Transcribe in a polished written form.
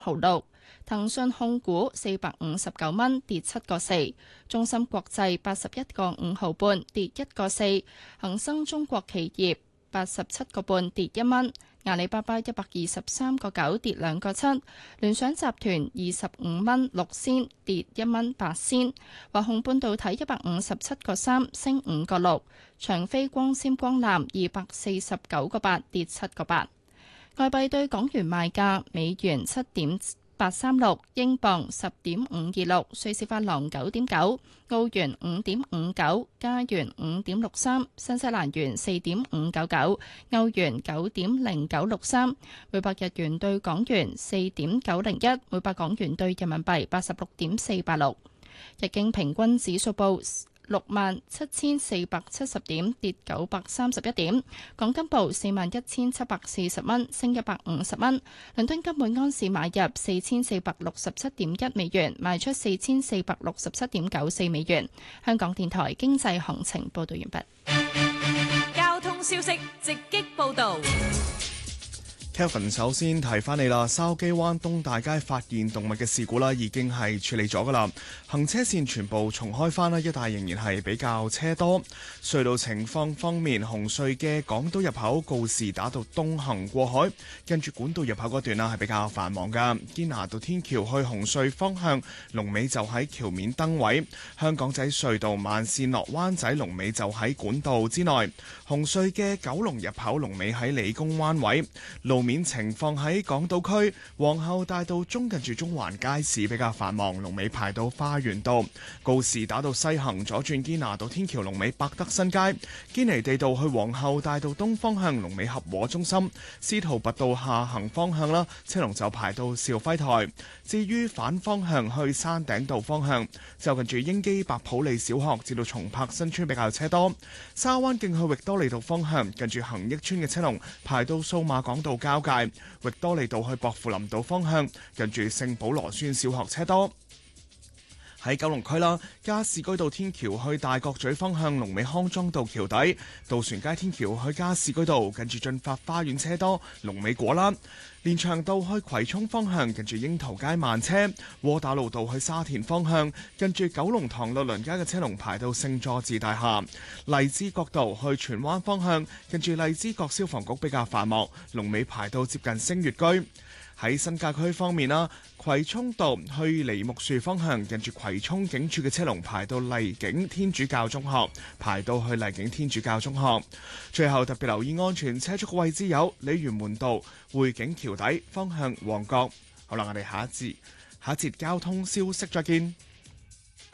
毫六。騰訊控股459蚊，跌7個4。中芯國際81個5毫半，跌1個4。恒生中國企業87個半，跌1蚊。阿里巴巴123個9，跌2個7。聯想集團25蚊6仙，跌1蚊8仙。華虹半導體157個3，升5個6。長飛光纖光纜249個8，跌7個8。外幣對港元賣價：美元7.836，英鎊10.526，瑞士法郎9.9，澳元5.59，加元5.63，新西蘭元4.599，歐元9.0963，每百日元對港元4.901，每百港元對人民幣86.486。日經平均指數報67,470點，跌931點。港金報41,740蚊，升150蚊。倫敦金每安士買入4,467.1美元，賣出4,467.94美元。香港電台經濟行情報道完畢。 交通消息直擊報道。 Kevin 首先提翻你啦，筲箕灣東大街發現動物嘅事故啦，已經係處理咗噶啦，行車線全部重開翻啦，一帶仍然係比較車多。隧道情況方面，紅隧嘅港島入口告士打道東行過海，跟住管道入口嗰段啦係比較繁忙噶。堅拿道天橋去紅隧方向，龍尾就喺橋面燈位。香港仔隧道慢線落灣仔龍尾就喺管道之內。紅隧嘅九龍入口龍尾喺理工灣位。路面情況喺港島區皇后大道中近住中環街市比較繁忙，龍尾排到花園道。告士打道西行左轉堅拿道天橋龍尾百德新街。堅尼地道去皇后大道東方向龍尾合和中心。司徒拔道下行方向啦，車龍就排到肇輝台。至於反方向去山頂道方向，就近住英基白普利小學至到松柏新村比較車多。沙灣徑去域多利道方向，近住恒益村嘅車龍排到數碼港道交界。域多利道去薄扶林道方向，近住聖保羅村小學車多。喺九龍區啦，加士居道天橋去大角咀方向，龍尾康莊道橋底；渡船街天橋去加士居道，近住進發花園車多，龍尾果欄。連翔道去葵涌方向，近住櫻桃街慢車；窩打老道去沙田方向，近住九龍塘律倫街嘅車龍排到聖佐治大廈；荔枝角道去荃灣方向，近住荔枝角消防局比較繁忙，龍尾排到接近星月居。喺新界區方面啦，葵涌道去梨木樹方向，近住葵涌警署嘅車龍排到荔景天主教中學，排到去荔景天主教中學。最後特別留意安全車速嘅位置有鯉魚門道匯景橋底方向旺角。好啦，我哋下一節交通消息再見。